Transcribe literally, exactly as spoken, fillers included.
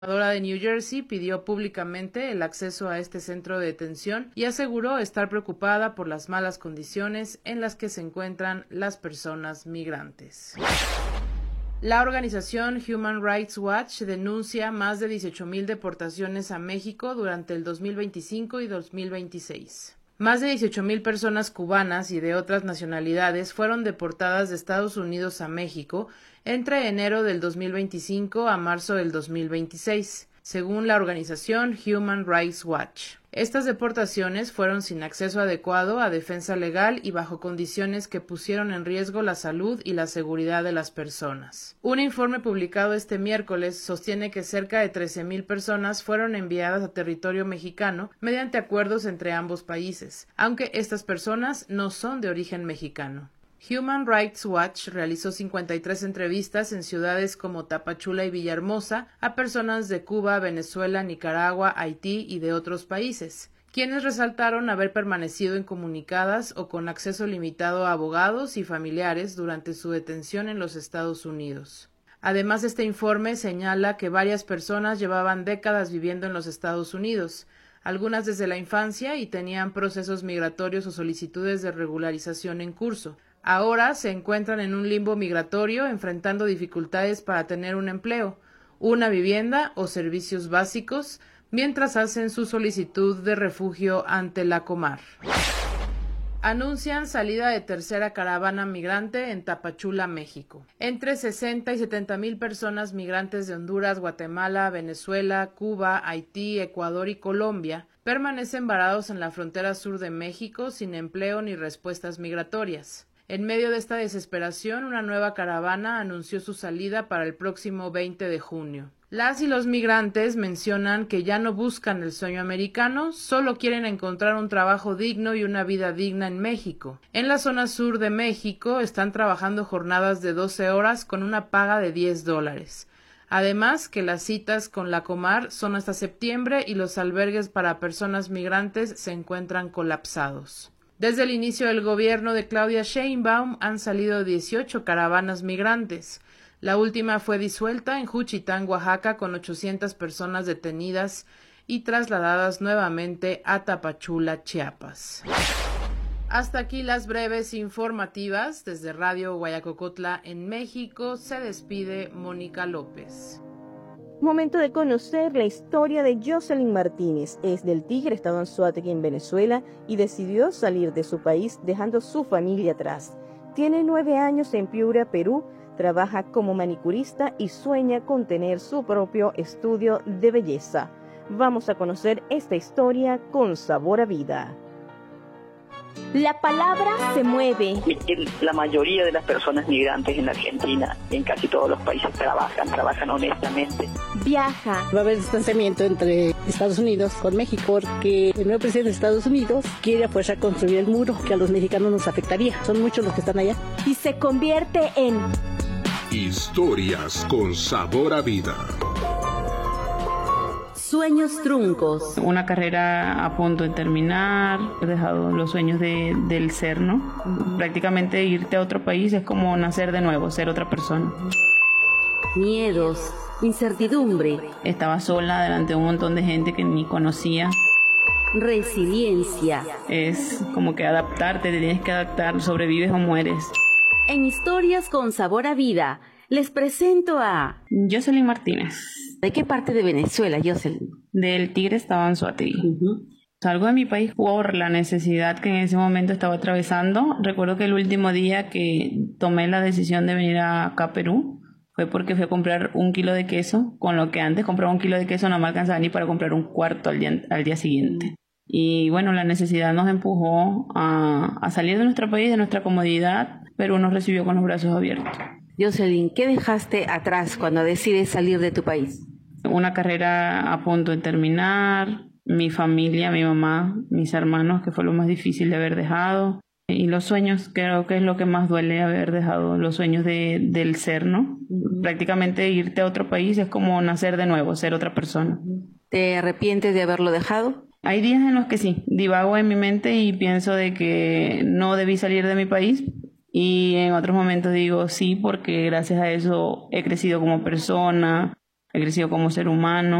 La gobernadora de New Jersey pidió públicamente el acceso a este centro de detención y aseguró estar preocupada por las malas condiciones en las que se encuentran las personas migrantes. La organización Human Rights Watch denuncia más de dieciocho mil deportaciones a México durante el dos mil veinticinco y dos mil veintiséis. Más de dieciocho mil personas cubanas y de otras nacionalidades fueron deportadas de Estados Unidos a México entre enero del dos mil veinticinco a marzo del dos mil veintiséis, según la organización Human Rights Watch. Estas deportaciones fueron sin acceso adecuado a defensa legal y bajo condiciones que pusieron en riesgo la salud y la seguridad de las personas. Un informe publicado este miércoles sostiene que cerca de trece mil personas fueron enviadas a territorio mexicano mediante acuerdos entre ambos países, aunque estas personas no son de origen mexicano. Human Rights Watch realizó cincuenta y tres entrevistas en ciudades como Tapachula y Villahermosa a personas de Cuba, Venezuela, Nicaragua, Haití y de otros países, quienes resaltaron haber permanecido incomunicadas o con acceso limitado a abogados y familiares durante su detención en los Estados Unidos. Además, este informe señala que varias personas llevaban décadas viviendo en los Estados Unidos, algunas desde la infancia, y tenían procesos migratorios o solicitudes de regularización en curso. Ahora se encuentran en un limbo migratorio, enfrentando dificultades para tener un empleo, una vivienda o servicios básicos, mientras hacen su solicitud de refugio ante la Comar. Anuncian salida de tercera caravana migrante en Tapachula, México. Entre sesenta y setenta mil personas migrantes de Honduras, Guatemala, Venezuela, Cuba, Haití, Ecuador y Colombia permanecen varados en la frontera sur de México sin empleo ni respuestas migratorias. En medio de esta desesperación, una nueva caravana anunció su salida para el próximo veinte de junio. Las y los migrantes mencionan que ya no buscan el sueño americano, solo quieren encontrar un trabajo digno y una vida digna en México. En la zona sur de México están trabajando jornadas de doce horas con una paga de diez dólares. Además, que las citas con la Comar son hasta septiembre y los albergues para personas migrantes se encuentran colapsados. Desde el inicio del gobierno de Claudia Sheinbaum han salido dieciocho caravanas migrantes. La última fue disuelta en Juchitán, Oaxaca, con ochocientas personas detenidas y trasladadas nuevamente a Tapachula, Chiapas. Hasta aquí las breves informativas. Desde Radio Guayacocotla en México se despide Mónica López. Momento de conocer la historia de Jocelyn Martínez. Es del Tigre, estado en Anzoátegui, en Venezuela, y decidió salir de su país dejando su familia atrás. Tiene nueve años en Piura, Perú, trabaja como manicurista y sueña con tener su propio estudio de belleza. Vamos a conocer esta historia con sabor a vida. La palabra se mueve. La mayoría de las personas migrantes en Argentina, en casi todos los países, trabajan, trabajan honestamente. Viaja. Va a haber distanciamiento entre Estados Unidos con México porque el nuevo presidente de Estados Unidos quiere a fuerza construir el muro que a los mexicanos nos afectaría. Son muchos los que están allá. Y se convierte en Historias con sabor a vida. Sueños truncos. Una carrera a punto de terminar, he dejado los sueños de, del ser, ¿no? Prácticamente irte a otro país es como nacer de nuevo, ser otra persona. Miedos, incertidumbre. Estaba sola delante de un montón de gente que ni conocía. Resiliencia. Es como que adaptarte, te tienes que adaptar, sobrevives o mueres. En Historias con sabor a vida, les presento a Jocelyn Martínez. ¿De qué parte de Venezuela, Jocelyn? Del Tigre, estaba en Anzoátegui. Uh-huh. Salgo de mi país por la necesidad que en ese momento estaba atravesando. Recuerdo que el último día que tomé la decisión de venir acá a Perú fue porque fui a comprar un kilo de queso, con lo que antes compraba un kilo de queso no me alcanzaba ni para comprar un cuarto al día, al día siguiente. Y bueno, la necesidad nos empujó a, a salir de nuestro país, de nuestra comodidad, pero nos recibió con los brazos abiertos. Jocelyn, ¿qué dejaste atrás cuando decides salir de tu país? Una carrera a punto de terminar, mi familia, mi mamá, mis hermanos, que fue lo más difícil de haber dejado, y los sueños, creo que es lo que más duele haber dejado, los sueños de, del ser, ¿no? Uh-huh. Prácticamente irte a otro país es como nacer de nuevo, ser otra persona. ¿Te arrepientes de haberlo dejado? Hay días en los que sí, divago en mi mente y pienso de que no debí salir de mi país, y en otros momentos digo sí, porque gracias a eso he crecido como persona, he crecido como ser humano.